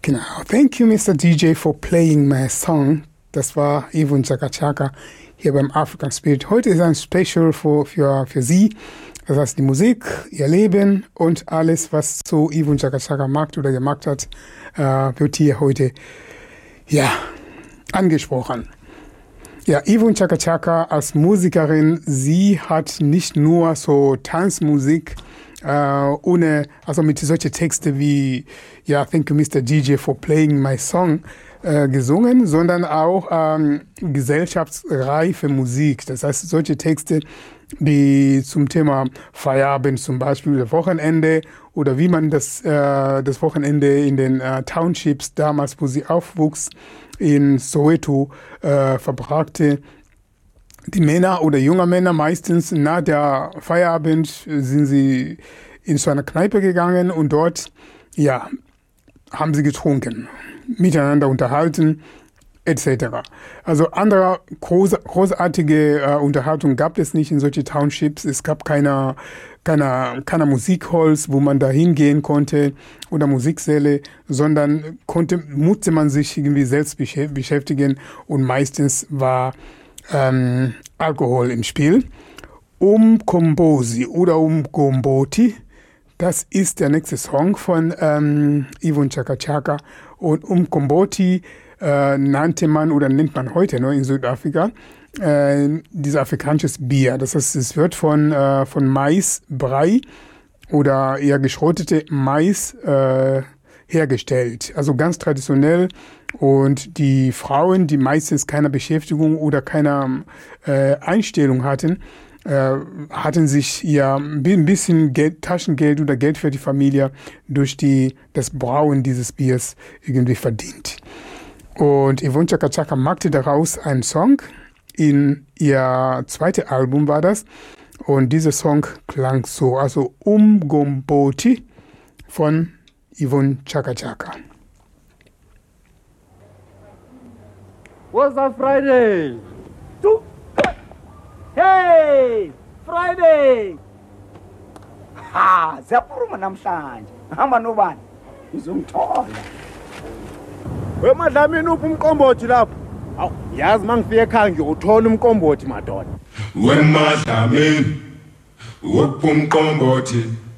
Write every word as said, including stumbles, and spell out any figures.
Genau. Thank you, Mister D J, for playing my song. Das war Yvonne Chaka Chaka hier beim African Spirit. Heute ist ein Special für, für, für Sie. Das heißt, die Musik, Ihr Leben und alles, was zu Yvonne Chaka Chaka macht oder gemacht hat, äh, wird hier heute ja, angesprochen. Ja, Yvonne Chaka Chaka als Musikerin, sie hat nicht nur so Tanzmusik, Uh, ohne, also mit solchen Texten wie ja, Thank you, Mister D J, for playing my song uh, gesungen, sondern auch um, gesellschaftsreife Musik. Das heißt, solche Texte, die zum Thema Feierabend zum Beispiel oder Wochenende oder wie man das, uh, das Wochenende in den uh, Townships damals, wo sie aufwuchs, in Soweto uh, verbrachte. Die Männer oder junge Männer meistens nach der Feierabend sind sie in so eine Kneipe gegangen und dort, ja, haben sie getrunken, miteinander unterhalten, et cetera. Also andere groß, großartige äh, Unterhaltung gab es nicht in solchen Townships. Es gab keine, keine, keine Musikhalls, wo man da hingehen konnte oder Musiksäle, sondern konnte, musste man sich irgendwie selbst beschäftigen und meistens war Ähm, Alkohol im Spiel. Umkombozi oder Umkomboti, das ist der nächste Song von ähm, Yvonne Chaka Chaka. Und Umkomboti äh, nannte man oder nennt man heute noch in Südafrika äh, dieses afrikanisches Bier. Das heißt, es wird von, äh, von Maisbrei oder eher geschrottete Mais äh, hergestellt. Also ganz traditionell. Und die Frauen, die meistens keine Beschäftigung oder keine äh, Einstellung hatten, äh, hatten sich ja ein bisschen Geld, Taschengeld oder Geld für die Familie durch die, das Brauen dieses Biers irgendwie verdient. Und Yvonne Chaka Chaka machte daraus einen Song. In ihr zweites Album war das. Und dieser Song klang so, also Umgomboti von Yvonne Chaka Chaka. What's up, Friday? Two. Hey, Friday. Ha, ziyaphuma namhlanje. Hamba nobani? Ngizomthola. Wemadlamini uphi umqombothi lapho? Awu, yazi mangifika ekhaya ngiyothola umqombothi madoda. Wemadlamini uphi umqombothi?